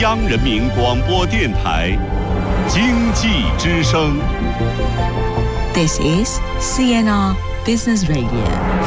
央人民广播电台经济之声。 This is CNR Business Radio。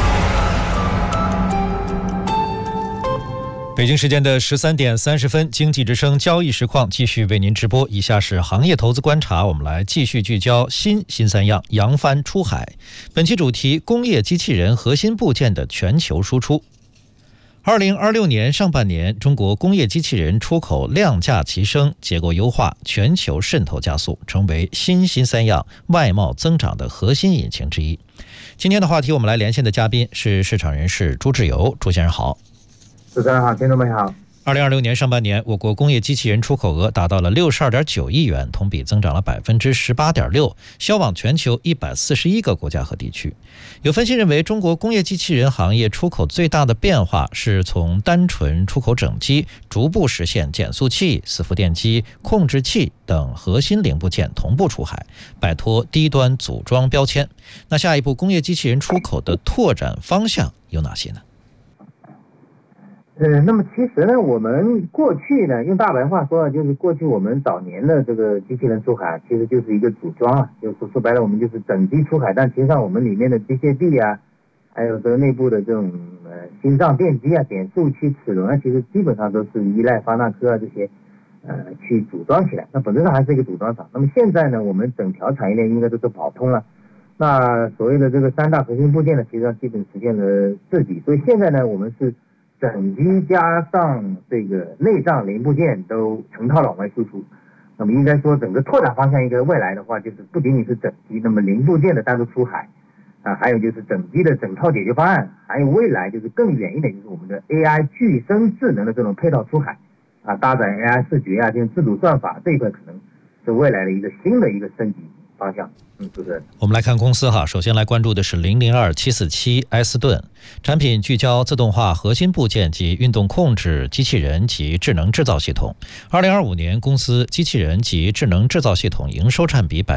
北京时间的13点30分，经济之声交易实况继续为您直播。以下是行业投资观察，我们来继续聚焦新三样，扬帆出海。本期主题：工业机器人核心部件的全球输出。2026年上半年，中国工业机器人出口量价齐升，结构优化，全球渗透加速，成为新三样外贸增长的核心引擎之一。今天的话题，我们来连线的嘉宾是市场人士朱志友。朱先生好。 主持人好，听众们好。 2026年上半年，我国工业机器人出口额达到了62.9亿元，同比增长了 18.6%， 销往全球141个国家和地区。有分析认为，中国工业机器人行业出口最大的变化是从单纯出口整机，逐步实现减速器、伺服电机、控制器等核心零部件同步出海，摆脱低端组装标签。那下一步工业机器人出口的拓展方向有哪些呢？ 那么其实呢，我们过去呢，用大白话说，就是过去我们早年的这个机器人出海，其实就是一个组装啊，就说白了，我们就是整机出海，但其实上我们里面的机械臂啊，还有这个内部的这种心脏电机啊、减速器、齿轮啊，其实基本上都是依赖发那科啊这些去组装起来，那本质上还是一个组装厂。那么现在呢，我们整条产业链应该都是跑通了，那所谓的这个3大核心部件呢，其实上基本实现了自己，所以现在呢，我们是整机加上这个内脏零部件都成套的往外输出。那么应该说整个拓展方向一个未来的话，就是不仅仅是整机，那么零部件的单独出海啊，还有就是整机的整套解决方案，还有未来就是更远一点，就是我们的 AI 具身智能的这种配套出海啊，搭载 AI 视觉啊，这种自主算法，这一块可能是未来的一个新的一个升级方向。就是我们来看公司哈，首先来关注的是002747埃斯顿，产品聚焦自动化核心部件及运动控制机器人及智能制造系统。2025年，公司机器人及智能制造系统营收占比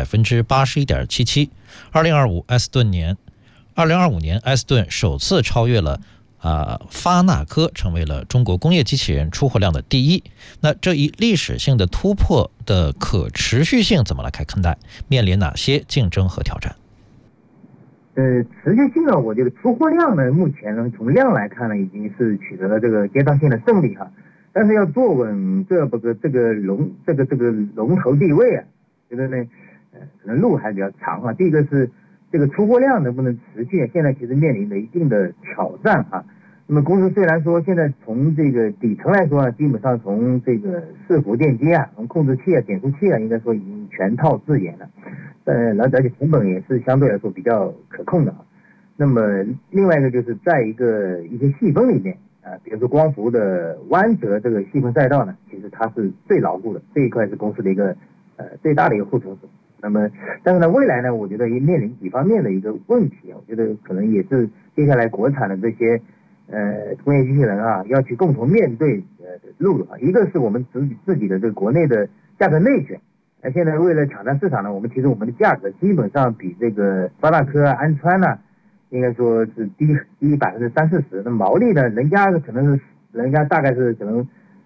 81.77%。2025年，埃斯顿首次超越了发那科，成为了中国工业机器人出货量的第一。那这一历史性的突破的可持续性怎么来看待？面临哪些竞争和挑战？ 持续性呢，我觉得出货量呢，目前呢从量来看呢，已经是取得了这个阶段性的胜利哈。但是要坐稳这个龙头地位啊，觉得呢可能路还比较长啊。第一个是这个出货量能不能持续，现在其实面临着一定的挑战啊。那么公司虽然说现在从这个底层来说啊，基本上从这个伺服电机啊、从控制器啊、减速器啊，应该说已经全套自研了，而且成本也是相对来说比较可控的啊。那么另外一个就是在一些细分里面啊，比如说光伏的弯折这个细分赛道呢，其实它是最牢固的，这一块是公司的一个最大的一个护城河。那么但是呢，未来呢，我觉得也面临几方面的一个问题啊，我觉得可能也是接下来国产的这些工业机器人啊要去共同面对路的啊。一个是我们自己的这个国内的价格内卷，现在为了抢占市场呢，其实我们的价格基本上比这个发那科啊、安川啊，应该说是低30-40%，那毛利呢，人家大概是可能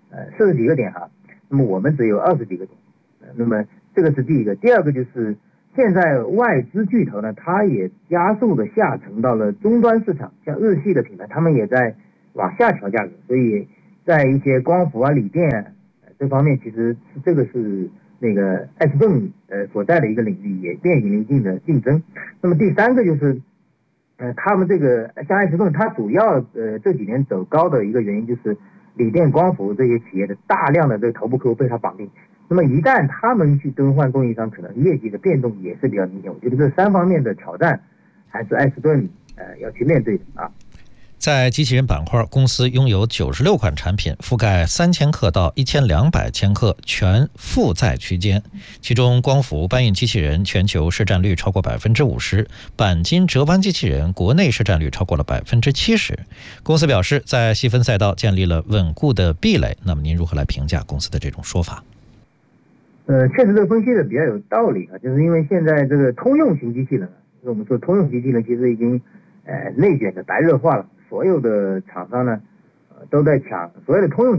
40几个点哈，那么我们只有20几个点，那么这个是第一个。第二个就是现在外资巨头呢，它也加速的下沉到了终端市场，像日系的品牌，他们也在往下调价格，所以在一些光伏啊、锂电这方面，其实这个是那个埃斯顿所在的一个领域也面临一定的竞争。那么第三个就是他们这个像埃斯顿，它主要这几年走高的一个原因就是锂电、光伏这些企业的大量的这个头部客户被它绑定。那么一旦他们去更换供应商，可能业绩的变动也是比较明显。我觉得这3方面的挑战还是埃斯顿要去面对的啊。 在机器人板块，公司拥有96款产品，覆盖3000克到1200千克全负载区间。其中，光伏搬运机器人全球市占率超过 50%， 钣金折弯机器人国内市占率超过了 70%。公司表示，在细分赛道建立了稳固的壁垒。那么您如何来评价公司的这种说法？ 确实这个分析的比较有道理啊，就是因为现在这个通用型机器人，我们说通用机器人其实已经内卷的白热化了，所有的厂商呢都在抢，所谓的通用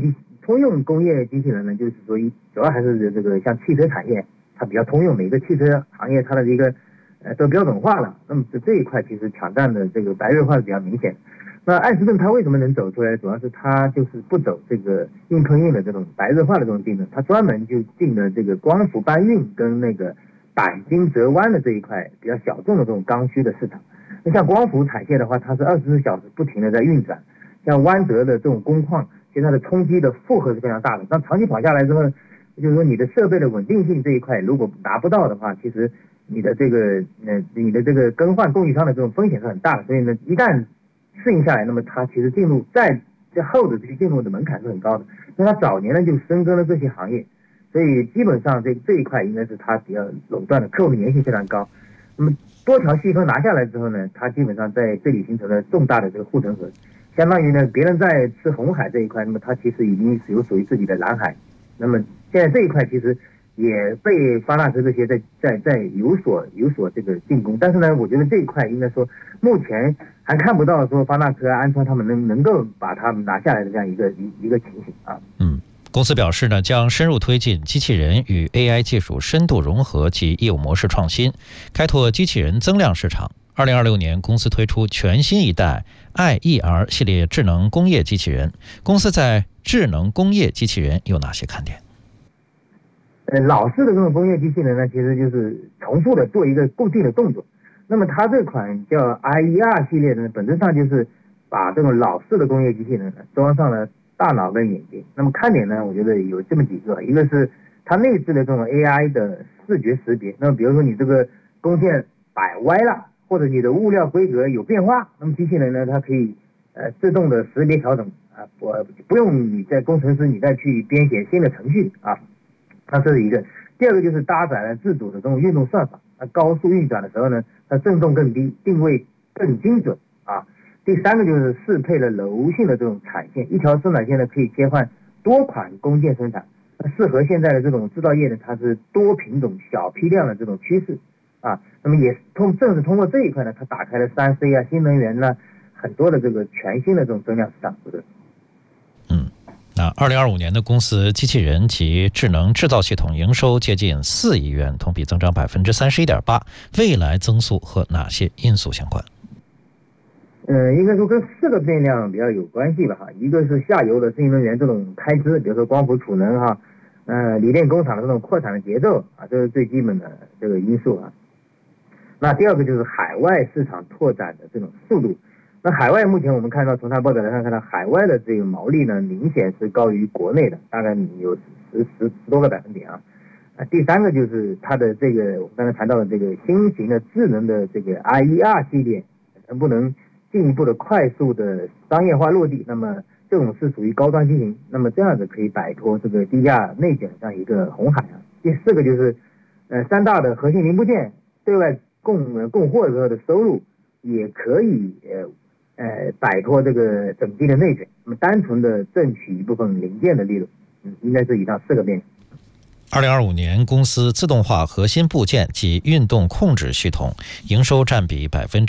通用工业机器人呢，就是说主要还是这个像汽车产业，它比较通用，每个汽车行业它的一个都标准化了。那么这一块其实抢占的这个白热化是比较明显的。那爱思顿它为什么能走出来？主要是它就是不走这个硬碰硬的这种白热化的这种竞争，它专门就进了这个光伏搬运跟那个钣金折弯的这一块比较小众的这种刚需的市场。那像光伏产线的话，它是24小时不停的在运转，像弯折的这种工况，其实它的冲击的负荷是非常大的。那长期跑下来之后，就是说你的设备的稳定性这一块如果达不到的话，其实你的这个更换供应商的这种风险是很大的。所以呢，一旦适应下来，那么它其实进入在后的这些进入的门槛是很高的。那它早年呢就深耕了这些行业，所以基本上这一块应该是它比较垄断的，客户的粘性非常高。那么多条细分拿下来之后呢，它基本上在这里形成了重大的这个护城河，相当于呢别人在吃红海这一块，那么它其实已经是有属于自己的蓝海。那么现在这一块其实也被发那科这些在有所这个进攻，但是呢，我觉得这一块应该说目前还看不到说发那科、安川他们能够把他们拿下来的这样一个情形啊。 公司表示呢，将深入推进机器人与 AI 技术深度融合及业务模式创新，开拓机器人增量市场。2026年，公司推出全新一代 IER 系列智能工业机器人。公司在智能工业机器人有哪些看点？ 老式的这种工业机器人呢，其实就是重复的做一个固定的动作。那么它这款叫 IER 系列的呢，本质上就是把这种老式的工业机器人呢装上了大脑跟眼睛。那么看点呢，我觉得有这么几个，一个是它内置的这种 AI 的视觉识别。那么比如说你这个工线摆歪了，或者你的物料规格有变化，那么机器人呢它可以自动的识别调整啊，不用你在工程师你再去编写新的程序啊。那这是一个。第二个就是搭载了自主的这种运动算法，它高速运转的时候呢，它振动更低，定位更精准啊。第三个就是适配了柔性的这种产线，一条生产线呢可以切换多款工件生产，适合现在的这种制造业呢，它是多品种小批量的这种趋势啊。那么也正是通过这一块呢，它打开了3C 啊、新能源呢很多的这个全新的这种增量市场，对不对？ 那2025年的公司机器人及智能制造系统营收接近4亿元，同比增长31.8%，未来增速和哪些因素相关？ 应该说跟4个变量比较有关系吧哈。一个是下游的新能源这种开支，比如说光伏储能哈，锂电工厂的这种扩产的节奏啊，这是最基本的这个因素啊。那第二个就是海外市场拓展的这种速度。那海外目前我们看到从它报表上看到，海外的这个毛利呢，明显是高于国内的，大概有10多个百分点啊。第三个就是它的这个我们刚才谈到的这个新型的智能的这个 IER 系列，能不能进一步的快速的商业化落地？那么这种是属于高端机型，那么这样子可以摆脱这个低价内卷这样一个红海啊。第4个就是3大的核心零部件对外供货的时候的收入也可以摆脱这个整机的内卷，那么单纯的挣取一部分零件的利润，应该是以上4个变量。 2025年，公司自动化核心部件及运动控制系统营收占比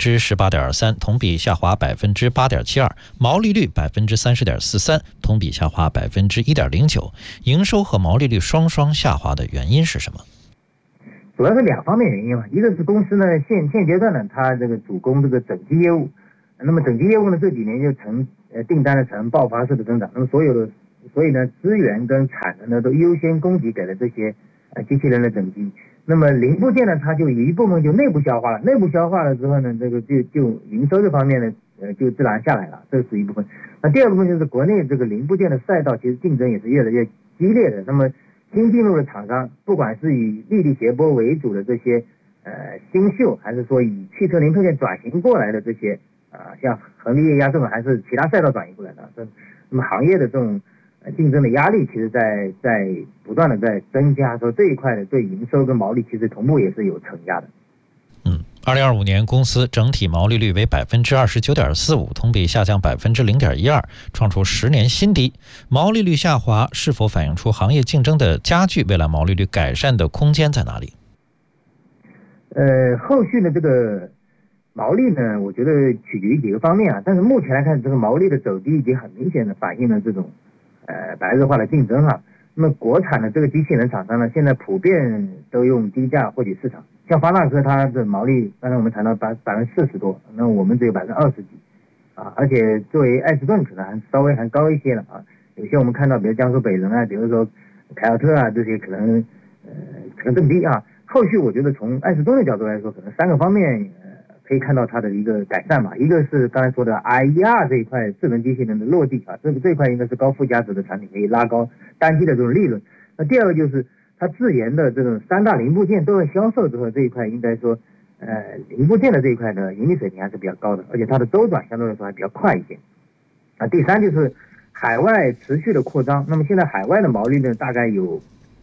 18.3%，同比下滑8.72%，毛利率30.43%，同比下滑1.09%。营收和毛利率双下滑的原因是什么？ 主要是2方面原因嘛，一个是公司呢现阶段呢，它这个主攻这个整机业务，那么整机业务呢这几年就订单的呈爆发式的增长，那么所以呢资源跟产能呢都优先供给给了这些机器人的整机。那么零部件呢，它就有一部分就内部消化了，内部消化了之后呢，这个就营收这方面呢就自然下来了，这是一部分。那第二部分就是国内这个零部件的赛道其实竞争也是越来越激烈的，那么新进入的厂商，不管是以立体谐波为主的这些新秀，还是说以汽车零配件转型过来的这些像恒力液压这种，还是其他赛道转移过来的，那么行业的这种竞争的压力，其实在不断的在增加，说这一块的对营收跟毛利其实同步也是有承压的。 2025年公司整体毛利率为29.45%，同比下降0.12%，创出10年新低。毛利率下滑是否反映出行业竞争的加剧？未来毛利率改善的空间在哪里？ 后续的这个毛利呢，我觉得取决于几个方面啊。但是目前来看，这个毛利的走低已经很明显的反映了这种白热化的竞争哈。那么国产的这个机器人厂商呢，现在普遍都用低价获取市场。像发那科，它的毛利刚才我们谈到40%多，那我们只有20%几啊。而且作为艾斯顿可能稍微还高一些了啊。有些我们看到，比如江苏北人啊，比如说凯尔特啊，这些可能更低啊。后续我觉得从艾斯顿的角度来说，可能3个方面可以看到它的一个改善吧。一个是刚才说的 IER 这一块智能机器人的落地啊，这一块应该是高附加值的产品，可以拉高单机的这种利润。那第二个就是它自研的这种3大零部件都在销售之后，这一块应该说零部件的这一块的盈利水平还是比较高的，而且它的周转相对来说还比较快一些啊。第三就是海外持续的扩张，那么现在海外的毛利呢大概有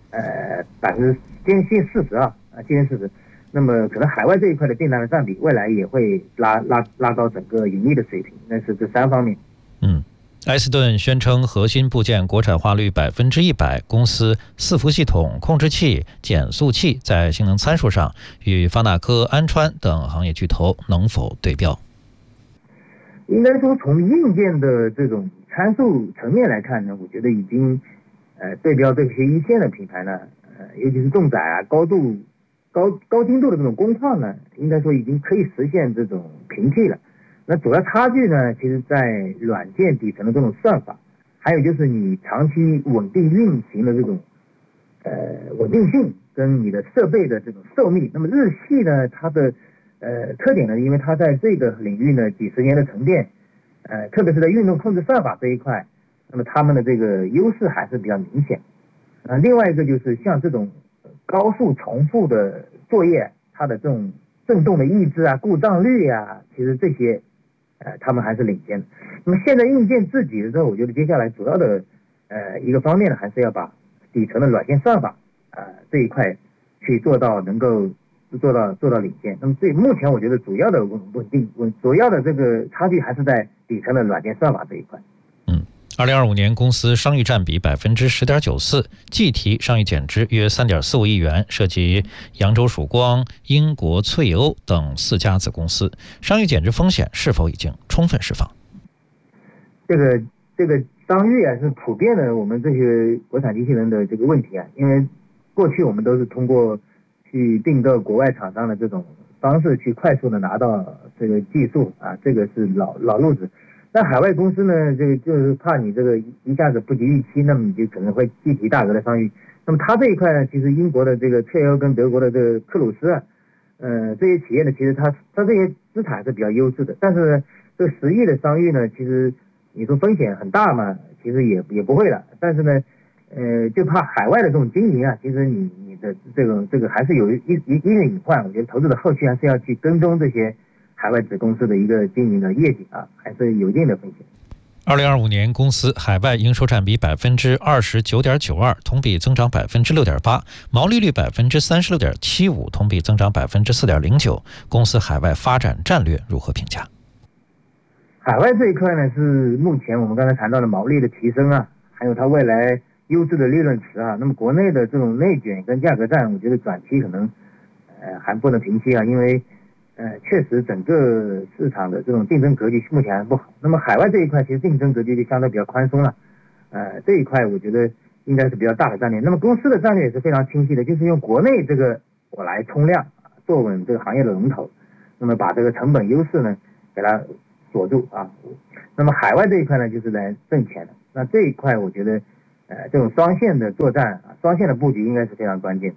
接近40啊，接近40。那么可能海外这一块的订单的占比，未来也会拉高整个盈利的水平。那是这3方面。 艾斯顿宣称核心部件国产化率100%，公司伺服系统、控制器、减速器在性能参数上与发那科、安川等行业巨头能否对标？ 应该说从硬件的这种参数层面来看呢，我觉得已经对标这些一线的品牌呢，尤其是重载啊、高精度的这种工况呢，应该说已经可以实现这种平替了。那主要差距呢，其实在软件底层的这种算法，还有就是你长期稳定运行的这种稳定性跟你的设备的这种寿命。那么日系呢，它的特点呢，因为它在这个领域呢几十年的沉淀，特别是在运动控制算法这一块，那么他们的这个优势还是比较明显。另外一个就是像这种高速重复的作业，它的这种振动的抑制啊、故障率啊，其实这些他们还是领先的。那么现在硬件自己的时候，我觉得接下来主要的一个方面呢，还是要把底层的软件算法这一块去做到能够做到领先。那么目前我觉得主要的主要的这个差距还是在底层的软件算法这一块。 2025年公司商誉占比10.94%，计提商誉减值约3.45亿元，涉及扬州曙光、英国翠欧等4家子公司。商誉减值风险是否已经充分释放？ 这个商誉是普遍的我们这些国产机器人的这个问题啊，因为过去我们都是通过去订购国外厂商的这种方式去快速的拿到这个技术啊，这个是老路子。那海外公司呢，这个就是怕你这个一下子不及预期，那么你就可能会计提大额的商誉。那么它这一块呢，其实英国的这个翠欧跟德国的这个克鲁斯啊，这些企业呢，其实它这些资产是比较优质的，但是呢，这个10亿的商誉呢，其实你说风险很大嘛，其实也不会了。但是呢，就怕海外的这种经营啊，其实你的这个还是有一定的隐患。我觉得投资者后续还是要去跟踪这些海外子公司的一个经营的业绩啊，还是有一定的风险。 2025年公司海外营收占比29.92%，同比增长6.8%，毛利率36.75%，同比增长4.09%。公司海外发展战略如何评价？ 海外这一块呢，是目前我们刚才谈到的毛利的提升啊，还有它未来优质的利润池啊。那么国内的这种内卷跟价格战，我觉得短期可能还不能平息啊，因为确实整个市场的这种竞争格局目前还不好。那么海外这一块其实竞争格局就相对比较宽松了，这一块我觉得应该是比较大的战略。那么公司的战略也是非常清晰的，就是用国内这个我来冲量，坐稳这个行业的龙头，那么把这个成本优势呢给它锁住啊。那么海外这一块呢就是来挣钱的。那这一块我觉得这种双线的作战双线的布局应该是非常关键的。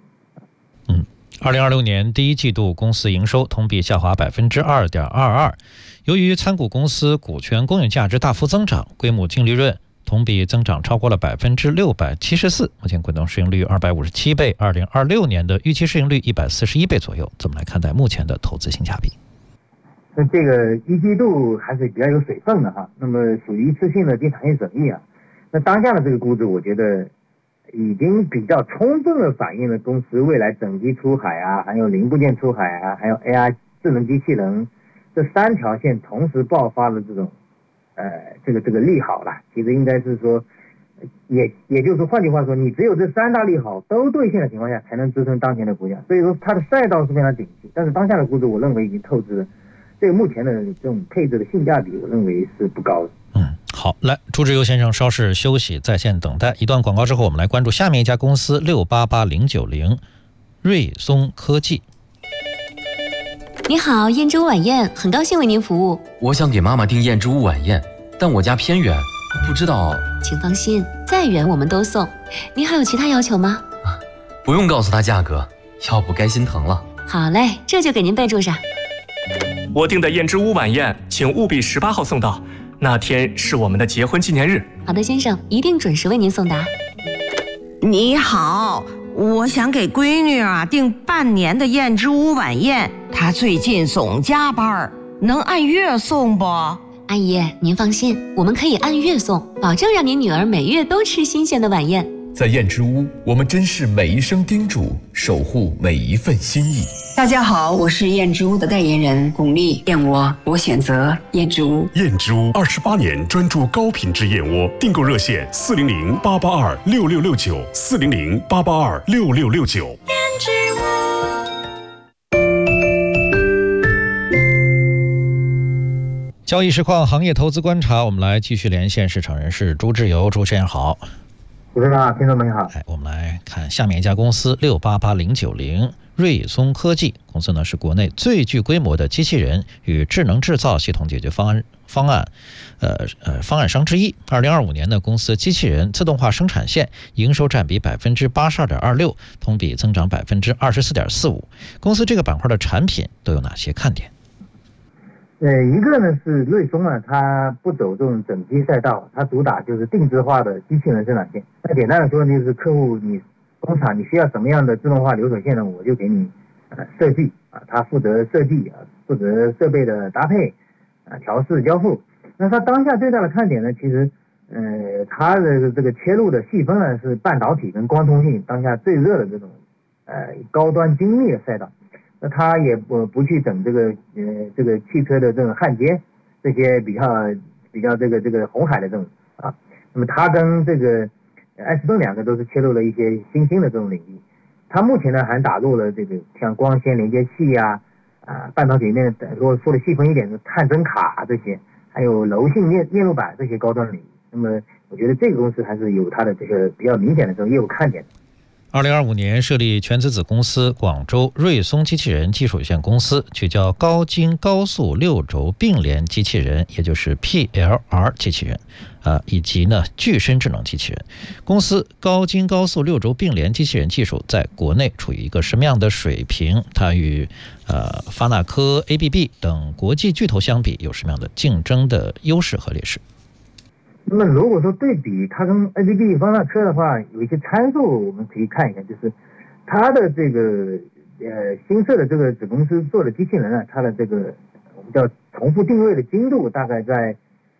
2026年第一季度公司营收同比下滑2.22%，由于参股公司股权公有价值大幅增长，规模净利润同比增长超过了674%，目前滚动市盈率257倍，2026年的预期市盈率141倍左右。怎么来看待目前的投资性价比？ 那这个一季度还是比较有水分的哈，那么属于一次性的经常性损益啊。那当下的这个估值，我觉得已经比较充分的反映了公司未来整机出海啊，还有零部件出海啊，还有 AI 智能机器人这3条线同时爆发的这种这个利好啦。其实应该是说，也就是说，换句话说，你只有这3大利好都兑现的情况下，才能支撑当前的股价。所以说它的赛道是非常景气，但是当下的估值我认为已经透支了。这个目前的这种配置的性价比，我认为是不高的。 好，来，朱志游先生稍事休息，在线等待。一段广告之后，我们来关注下面一家公司688090瑞松科技。 你好，燕之屋晚宴，很高兴为您服务。 我想给妈妈订燕之屋晚宴，但我家偏远，不知道。 请放心，再远我们都送。您还有其他要求吗？ 不用告诉她价格，要不该心疼了。 好嘞，这就给您备注上。 我订的燕之屋晚宴，请务必18号送到，那天是我们的结婚纪念日。 好的，先生，一定准时为您送达。 你好，我想给闺女订半年的燕之屋晚宴，她最近总加班，能按月送不？ 阿姨，您放心，我们可以按月送，保证让您女儿每月都吃新鲜的晚宴。 在燕之屋，我们珍视每一声叮嘱，守护每一份心意。 大家好，我是燕之屋的代言人巩俐，燕窝我选择燕之屋。 燕之屋28年专注高品质燕窝，订购热线400-882-6669，400-882-6669。燕之屋。 交易实况，行业投资观察，我们来继续连线市场人士朱志游，朱先生好。 主持人好，听众们好。 我们来看下面一家公司688090瑞松科技。公司呢是国内最具规模的机器人与智能制造系统解决方案商之一。2025年呢，公司机器人自动化生产线营收占比 82.26%， 同比增长 24.45%。公司这个板块的产品都有哪些看点？ 一个呢是瑞松它不走这种整机赛道，它主打就是定制化的机器人生产线。那简单的说就是客户你工厂你需要什么样的自动化流水线呢，我就给你设计它负责设计负责设备的搭配调试交付。那它当下最大的看点呢，其实它的这个切入的细分呢是半导体跟光通信当下最热的这种高端精密的赛道。那他也不去整这个汽车的这种焊接这些比较这个红海的这种那么他跟这个艾斯顿两个都是切入了一些新兴的这种领域。他目前呢还打入了这个像光纤连接器半导体里面如果说的细分一点是探针卡这些，还有柔性链路板这些高端领域。那么我觉得这个公司还是有它的这个比较明显的这种业务看点的。 2025年设立全资子公司广州瑞松机器人技术有限公司，聚焦高精高速6轴并联机器人，也就是 PLR 机器人以及呢具身智能机器人。公司高精高速6轴并联机器人技术在国内处于一个什么样的水平？它与发那科、ABB 等国际巨头相比有什么样的竞争的优势和劣势？ 那么如果说对比它跟 ABB 发那科的话，有一些参数我们可以看一下，就是它的这个新设的这个子公司做的机器人它的这个我们叫重复定位的精度大概在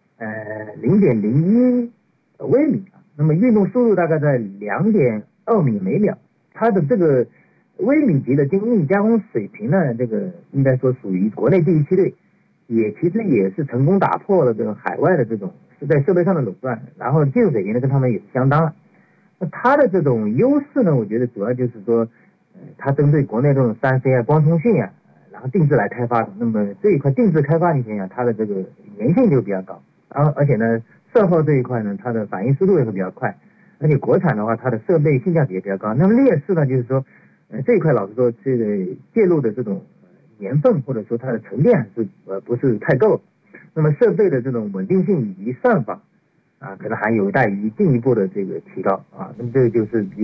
0.01微米，那么运动速度大概在2.2米每秒。它的这个微米级的精密加工水平呢，这个应该说属于国内第一梯队，其实也是成功打破了这种海外的这种是在设备上的垄断，然后技术水平呢跟他们也是相当了。那它的这种优势呢，我觉得主要就是说，它针对国内这种3C光通信然后定制来开发的。那么这一块定制开发，你想想它的这个粘性就比较高，然后而且呢，售后这一块呢，它的反应速度也会比较快，而且国产的话，它的设备性价比也比较高。那么劣势呢，就是说，这一块老实说，这个介入的这种年份或者说它的沉淀还是不是太够。那么设备的这种稳定性以及算法可能还有待于进一步的这个提高那么这个就是